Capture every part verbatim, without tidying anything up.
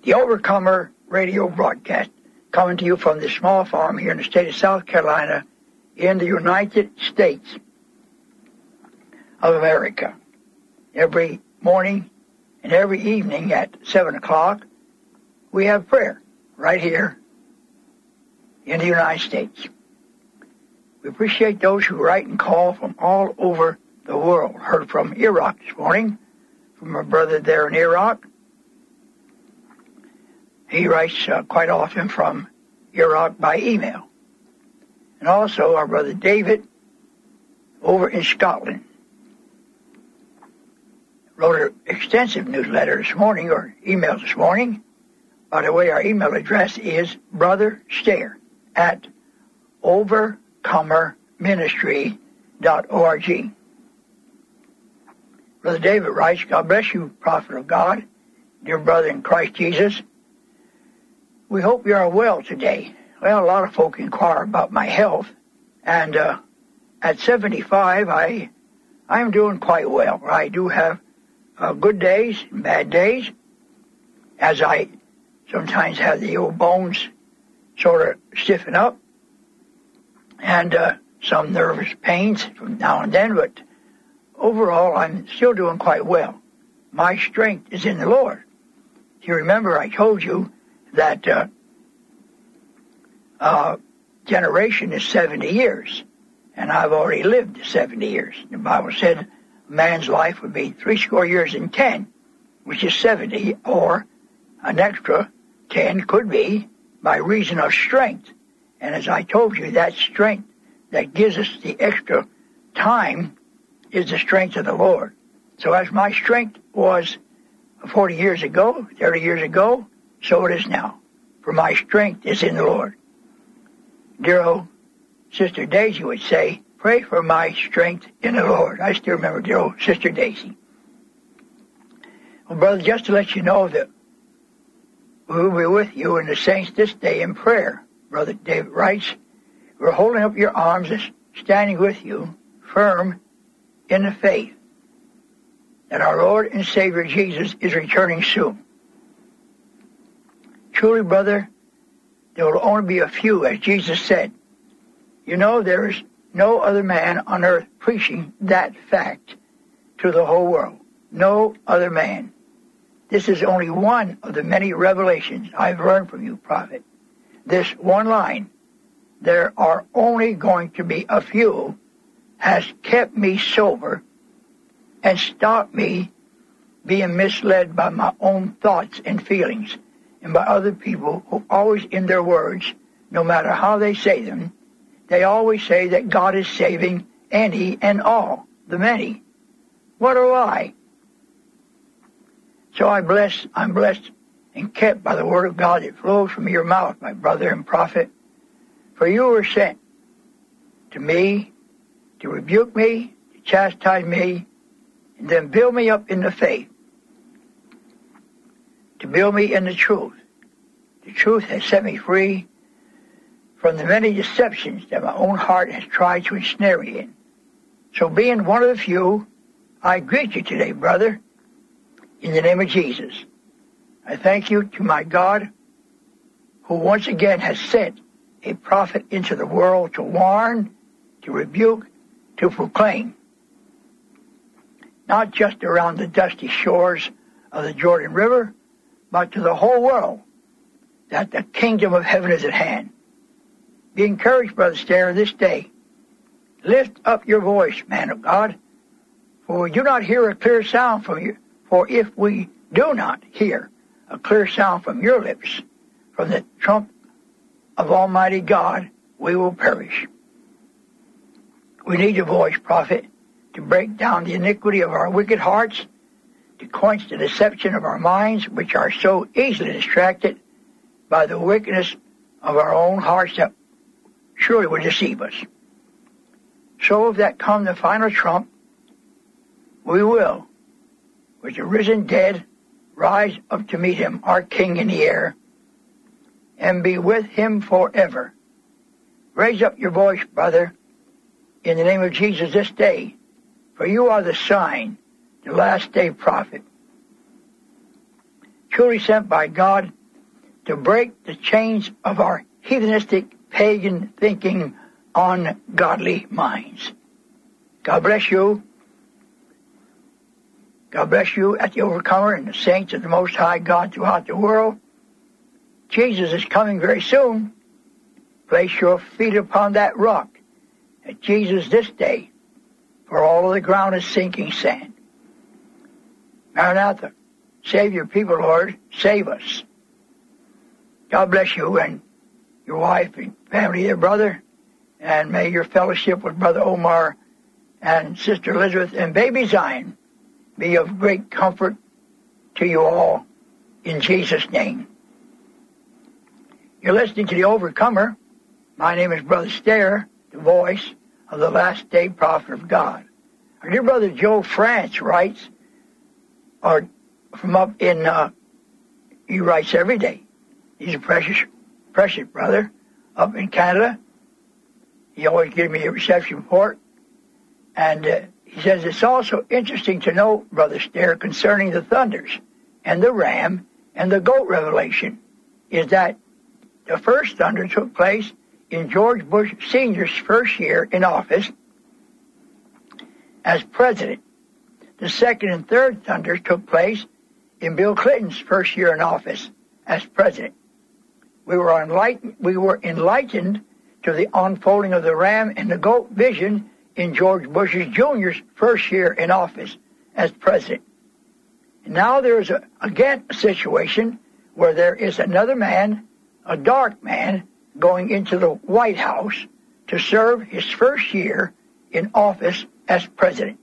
the Overcomer radio broadcast, coming to you from this small farm here in the state of South Carolina in the United States of America. Every morning and every evening at seven o'clock, we have prayer right here in the United States. We appreciate those who write and call from all over the world. Heard from Iraq this morning, from our brother there in Iraq. He writes uh, quite often from Iraq by email. And also our brother David over in Scotland wrote an extensive newsletter this morning, or email this morning. By the way, our email address is brother stair at overcomer ministry dot org. Brother David writes, God bless you, prophet of God, dear brother in Christ Jesus. We hope you are well today. Well, a lot of folk inquire about my health, and uh, at seventy-five, I I am doing quite well. I do have uh, good days and bad days, as I sometimes have the old bones sort of stiffen up, and uh, some nervous pains from now and then, but overall, I'm still doing quite well. My strength is in the Lord. If you remember, I told you that uh, uh, generation is seventy years, and I've already lived seventy years. The Bible said a man's life would be three score years and ten, which is seventy, or an extra ten could be by reason of strength. And as I told you, that strength that gives us the extra time is the strength of the Lord. So as my strength was forty years ago, thirty years ago, so it is now. For my strength is in the Lord. Dear old Sister Daisy would say, pray for my strength in the Lord. I still remember dear old Sister Daisy. Well, brother, just to let you know that we will be with you and the saints this day in prayer. Brother David writes, we're holding up your arms and standing with you, firm in the faith that our Lord and Savior Jesus is returning soon. Truly, brother, there will only be a few, as Jesus said. You know, there is no other man on earth preaching that fact to the whole world. No other man. This is only one of the many revelations I've learned from you, prophet. This one line, there are only going to be a few, has kept me sober and stopped me being misled by my own thoughts and feelings and by other people who always in their words, no matter how they say them, they always say that God is saving any and all, the many. What a lie. So I bless, I'm blessed and kept by the word of God that flows from your mouth, my brother and prophet. For you were sent to me to rebuke me, to chastise me, and then build me up in the faith, to build me in the truth. The truth has set me free from the many deceptions that my own heart has tried to ensnare me in. So being one of the few, I greet you today, brother, in the name of Jesus. I thank you to my God, who once again has sent a prophet into the world to warn, to rebuke, to proclaim, not just around the dusty shores of the Jordan River, but to the whole world, that the kingdom of heaven is at hand. Be encouraged, Brother Stair, this day. Lift up your voice, man of God, for we do not hear a clear sound from you. For if we do not hear a clear sound from your lips, from the trump of Almighty God, we will perish. We need your voice, prophet, to break down the iniquity of our wicked hearts, to quench the deception of our minds, which are so easily distracted by the wickedness of our own hearts that surely would deceive us. So if that come the final trump, we will, with the risen dead, rise up to meet him, our King in the air, and be with him forever. Raise up your voice, brother, in the name of Jesus this day, for you are the sign, the last day prophet, truly sent by God to break the chains of our heathenistic, pagan thinking on godly minds. God bless you. God bless you at the Overcomer and the saints of the Most High God throughout the world. Jesus is coming very soon. Place your feet upon that rock at Jesus this day, for all of the ground is sinking sand. Maranatha, save your people, Lord. Save us. God bless you and your wife and family there, brother. And may your fellowship with Brother Omar and Sister Elizabeth and baby Zion be of great comfort to you all in Jesus' name. You're listening to The Overcomer. My name is Brother Stair, the voice of the last day prophet of God. Our dear brother Joe France writes, or from up in, uh, he writes every day. He's a precious, precious brother up in Canada. He always gives me a reception report. And uh, he says, it's also interesting to note, Brother Stair, concerning the thunders and the ram and the goat revelation, is that the first thunder took place in George Bush Senior's first year in office as president. The second and third thunders took place in Bill Clinton's first year in office as president. We were enlightened, we were enlightened to the unfolding of the ram and the goat vision in George Bush Junior's first year in office as president. And now there is a, again a situation where there is another man, a dark man, going into the White House to serve his first year in office as president.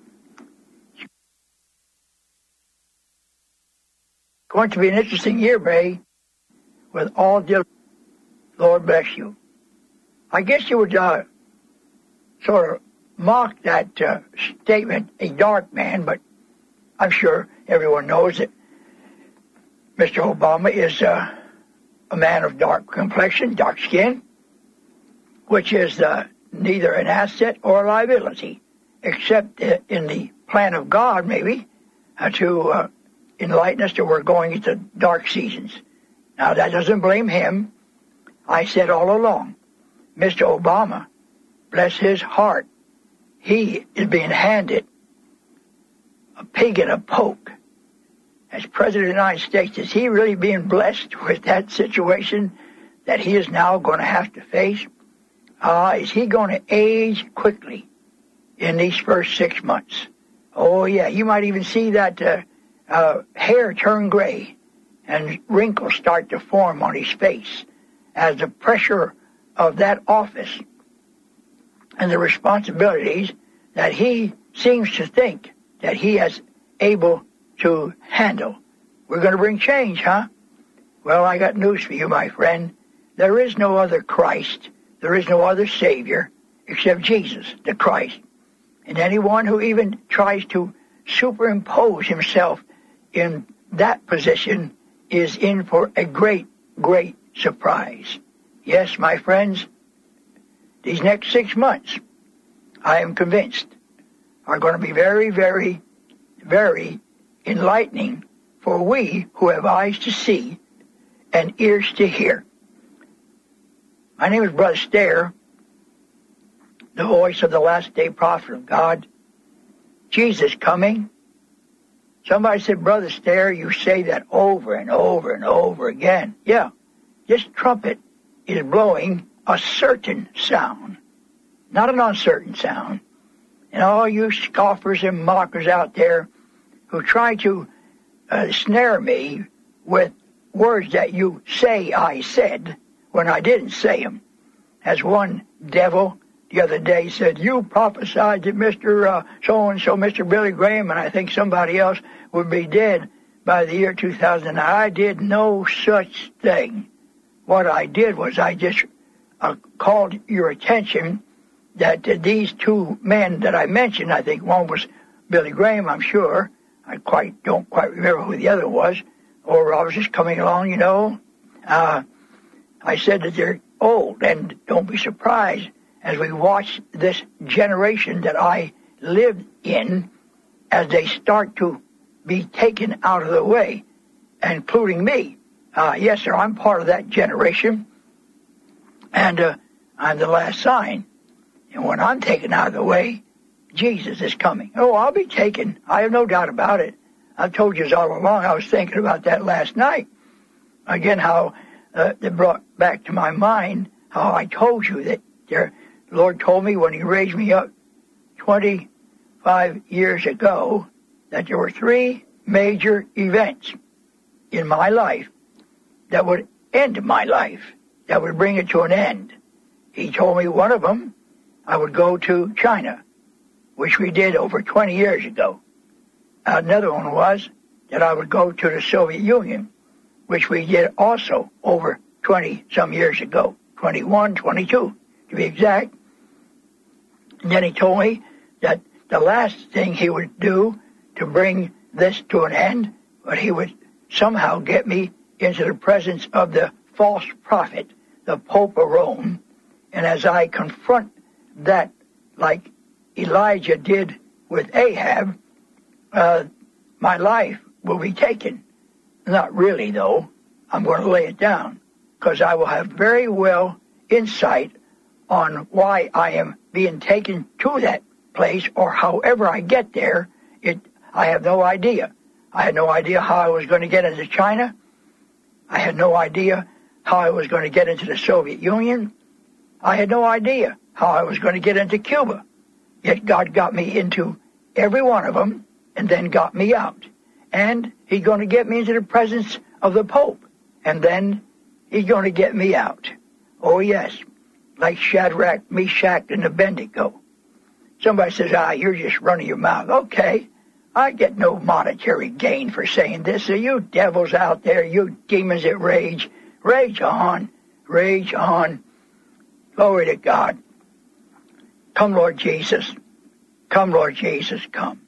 Going to be an interesting year, Ray, with all diligence. Lord bless you. I guess you would uh, sort of mock that uh, statement, a dark man, but I'm sure everyone knows that Mister Obama is uh, a man of dark complexion, dark skin, which is uh, neither an asset or a liability, except in the plan of God, maybe, uh, to uh, enlighten us that we're going into dark seasons. Now, that doesn't blame him. I said all along, Mister Obama, bless his heart, he is being handed a pig in a poke. As President of the United States, is he really being blessed with that situation that he is now going to have to face? Uh, is he going to age quickly in these first six months? Oh, yeah, you might even see that uh, uh, hair turn gray and wrinkles start to form on his face as the pressure of that office and the responsibilities that he seems to think that he is able to handle. We're going to bring change, huh? Well, I got news for you, my friend. There is no other Christ. There is no other Savior except Jesus, the Christ. And anyone who even tries to superimpose himself in that position is in for a great, great surprise. Yes, my friends, these next six months, I am convinced, are going to be very, very, very enlightening for we who have eyes to see and ears to hear. My name is Brother Stair, the voice of the last day prophet of God. Jesus coming. Somebody said, Brother Stair, you say that over and over and over again. Yeah, this trumpet is blowing a certain sound, not an uncertain sound. And all you scoffers and mockers out there who try to uh, snare me with words that you say I said when I didn't say them. As one devil the other day said, you prophesied that Mister Uh, so-and-so, Mister Billy Graham, and I think somebody else would be dead by the year two thousand. I did no such thing. What I did was I just uh, called your attention that uh, these two men that I mentioned, I think one was Billy Graham, I'm sure. I quite don't quite remember who the other was. Or I was just coming along, you know. Uh, I said that they're old, and don't be surprised as we watch this generation that I lived in as they start to be taken out of the way, including me. Uh, yes, sir, I'm part of that generation, and uh, I'm the last sign. And when I'm taken out of the way, Jesus is coming. Oh, I'll be taken. I have no doubt about it. I've told you all along. I was thinking about that last night. Again, how uh, it brought back to my mind how I told you that there, the Lord told me when He raised me up twenty-five years ago that there were three major events in my life that would end my life, that would bring it to an end. He told me one of them, I would go to China, which we did over twenty years ago. Another one was that I would go to the Soviet Union, which we did also over twenty-some years ago, twenty-one, twenty-two to be exact. And then he told me that the last thing he would do to bring this to an end, but he would somehow get me into the presence of the false prophet, the Pope of Rome. And as I confront that, like Elijah did with Ahab, uh, my life will be taken. Not really, though. I'm going to lay it down, because I will have very well insight on why I am being taken to that place, or however I get there. It, I have no idea. I had no idea how I was going to get into China. I had no idea how I was going to get into the Soviet Union. I had no idea how I was going to get into Cuba. Yet God got me into every one of them and then got me out. And He's going to get me into the presence of the Pope. And then He's going to get me out. Oh, yes, like Shadrach, Meshach, and Abednego. Somebody says, ah, you're just running your mouth. Okay, I get no monetary gain for saying this. So you devils out there, you demons that rage, rage on, rage on. Glory to God. Come, Lord Jesus. Come, Lord Jesus, come.